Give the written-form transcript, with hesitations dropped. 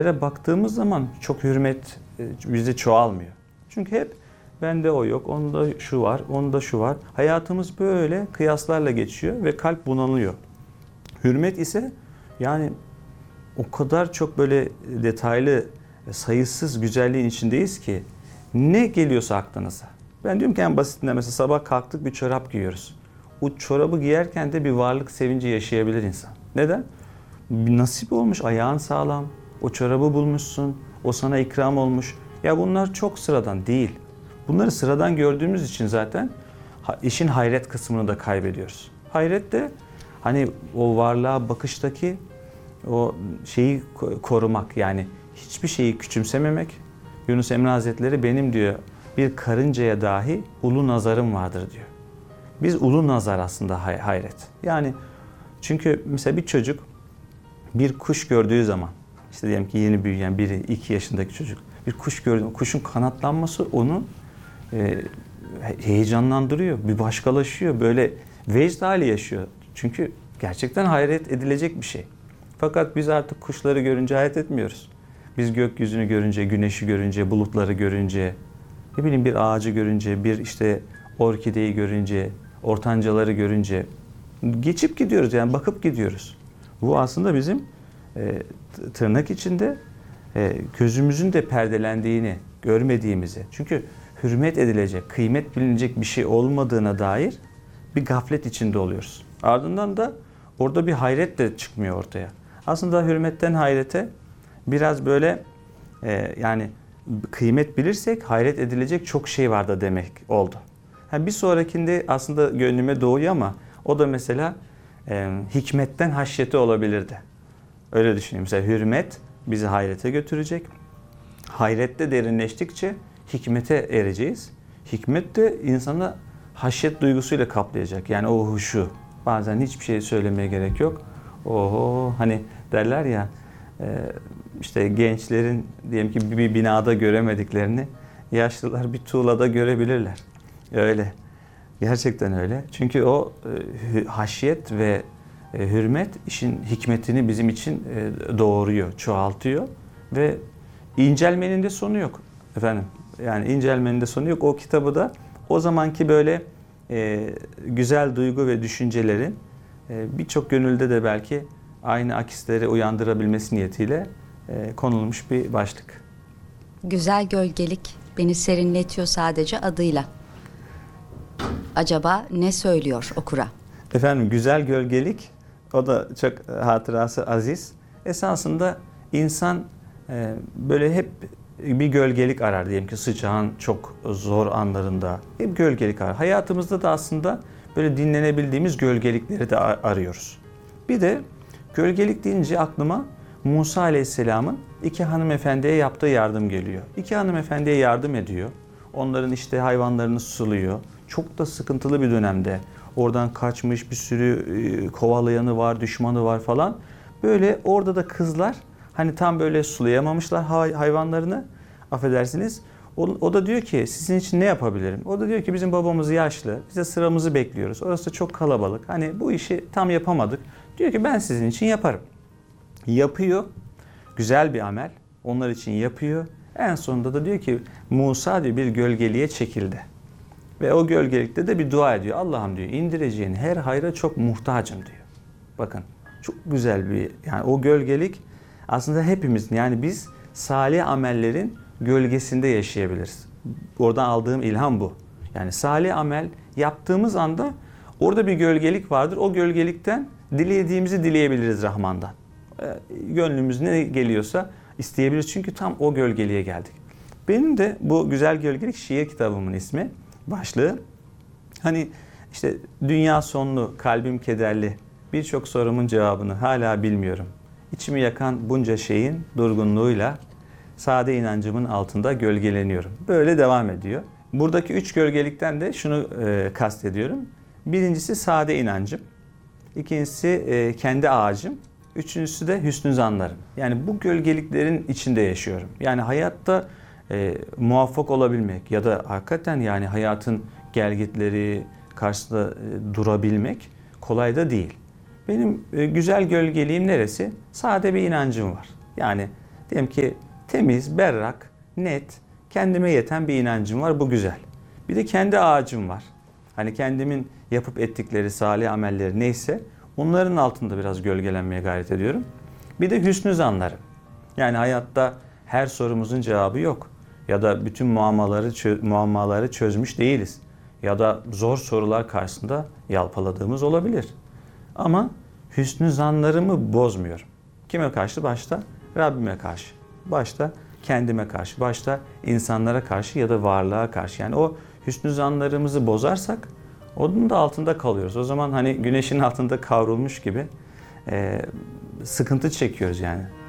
Baktığımız zaman çok hürmet bizde çoğalmıyor. Çünkü hep bende o yok, onda şu var, onda şu var. Hayatımız böyle kıyaslarla geçiyor ve kalp bunalıyor. Hürmet ise yani o kadar çok böyle detaylı, sayısız güzelliğin içindeyiz ki ne geliyorsa aklınıza. Ben diyorum ki en basitinden mesela sabah kalktık bir çorap giyiyoruz. O çorabı giyerken de bir varlık sevinci yaşayabilir insan. Neden? Bir nasip olmuş, ayağın sağlam, o çorabı bulmuşsun, o sana ikram olmuş. Ya bunlar çok sıradan değil. Bunları sıradan gördüğümüz için zaten işin hayret kısmını da kaybediyoruz. Hayret de hani o varlığa bakıştaki o şeyi korumak, yani hiçbir şeyi küçümsememek. Yunus Emre Hazretleri benim diyor bir karıncaya dahi ulu nazarım vardır diyor. Biz ulu nazar aslında hayret. Yani çünkü mesela bir çocuk bir kuş gördüğü zaman, işte diyelim ki yeni büyüyen biri 2 yaşındaki çocuk bir kuş gördüğü, kuşun kanatlanması onu heyecanlandırıyor, bir başkalaşıyor, böyle vecd hali yaşıyor. Çünkü gerçekten hayret edilecek bir şey. Fakat biz artık kuşları görünce hayret etmiyoruz. Biz gökyüzünü görünce, güneşi görünce, bulutları görünce, ne bileyim bir ağacı görünce, bir işte orkideyi görünce, ortancaları görünce geçip gidiyoruz, yani bakıp gidiyoruz. Bu aslında bizim tırnak içinde gözümüzün de perdelendiğini, görmediğimizi. Çünkü hürmet edilecek, kıymet bilinecek bir şey olmadığına dair bir gaflet içinde oluyoruz. Ardından da orada bir hayret de çıkmıyor ortaya. Aslında hürmetten hayrete biraz böyle yani kıymet bilirsek hayret edilecek çok şey var da demek oldu. Bir sonrakinde aslında gönlüme doğuyor ama o da mesela hikmetten haşyeti olabilirdi. Öyle düşünüyorum. Mesela hürmet bizi hayrete götürecek. Hayrette derinleştikçe hikmete ereceğiz. Hikmet de insana haşyet duygusuyla kaplayacak. Yani o huşu. Bazen hiçbir şey söylemeye gerek yok. Oho, hani derler ya işte gençlerin diyelim ki bir binada göremediklerini yaşlılar bir tuğlada görebilirler. Öyle. Gerçekten öyle. Çünkü o haşyet ve hürmet işin hikmetini bizim için doğuruyor, çoğaltıyor ve incelmenin de sonu yok efendim. Yani incelmenin de sonu yok. O kitabı da o zamanki böyle güzel duygu ve düşüncelerin birçok gönülde de belki aynı akisleri uyandırabilmesi niyetiyle konulmuş bir başlık. Güzel gölgelik beni serinletiyor sadece adıyla. Acaba ne söylüyor okura? Efendim güzel gölgelik, o da çok hatırası aziz. Esasında insan böyle hep bir gölgelik arar, diyelim ki sıcağın çok zor anlarında hep gölgelik arar. Hayatımızda da aslında böyle dinlenebildiğimiz gölgelikleri de arıyoruz. Bir de gölgelik deyince aklıma Musa Aleyhisselam'ın 2 hanımefendiye yaptığı yardım geliyor. 2 hanımefendiye yardım ediyor. Onların işte hayvanlarını suluyor. Çok da sıkıntılı bir dönemde. Oradan kaçmış bir sürü kovalayanı var, düşmanı var falan. Böyle orada da kızlar hani tam böyle sulayamamışlar hayvanlarını. Affedersiniz. O da diyor ki sizin için ne yapabilirim? O da diyor ki bizim babamız yaşlı. Biz de sıramızı bekliyoruz. Orası çok kalabalık. Hani bu işi tam yapamadık. Diyor ki ben sizin için yaparım. Yapıyor. Güzel bir amel. Onlar için yapıyor. En sonunda da diyor ki Musa diyor bir gölgeliğe çekildi. Ve o gölgelikte de bir dua ediyor. Allah'ım diyor indireceğin her hayra çok muhtacım diyor. Bakın çok güzel bir, yani o gölgelik aslında hepimizin, yani biz salih amellerin gölgesinde yaşayabiliriz. Oradan aldığım ilham bu. Yani salih amel yaptığımız anda orada bir gölgelik vardır. O gölgelikten dilediğimizi dileyebiliriz Rahman'dan. Gönlümüz ne geliyorsa isteyebiliriz. Çünkü tam o gölgeliğe geldik. Benim de bu güzel gölgelik şiir kitabımın ismi. Başlığı. Hani işte dünya sonlu, kalbim kederli, birçok sorumun cevabını hala bilmiyorum. İçimi yakan bunca şeyin durgunluğuyla sade inancımın altında gölgeleniyorum. Böyle devam ediyor. Buradaki 3 gölgelikten de şunu kastediyorum. Birincisi sade inancım. İkincisi kendi ağacım. Üçüncüsü de hüsnü zanlarım. Yani bu gölgeliklerin içinde yaşıyorum. Yani hayatta muvaffak olabilmek ya da hakikaten yani hayatın gelgitleri karşısında durabilmek kolay da değil. Benim güzel gölgeliğim neresi? Sade bir inancım var. Yani Diyelim ki temiz, berrak, net, kendime yeten bir inancım var. Bu güzel. Bir de kendi ağacım var. Hani kendimin yapıp ettikleri salih amelleri neyse onların altında biraz gölgelenmeye gayret ediyorum. Bir de hüsnü zanlarım. Yani hayatta her sorumuzun cevabı yok. Ya da bütün muammaları çözmüş değiliz. Ya da zor sorular karşısında yalpaladığımız olabilir. Ama hüsnü zanlarımı bozmuyorum. Kime karşı? Başta Rabbime karşı. Başta kendime karşı. Başta insanlara karşı ya da varlığa karşı. Yani o hüsnü zanlarımızı bozarsak onun da altında kalıyoruz. O zaman hani güneşin altında kavrulmuş gibi sıkıntı çekiyoruz yani.